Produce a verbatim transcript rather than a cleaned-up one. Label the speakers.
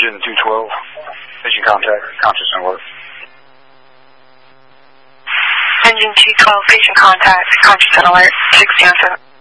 Speaker 1: Engine two twelve. Vision contact. Conscious and alert.
Speaker 2: Engine two twelve, vision contact. Conscious and alert. six zero seven.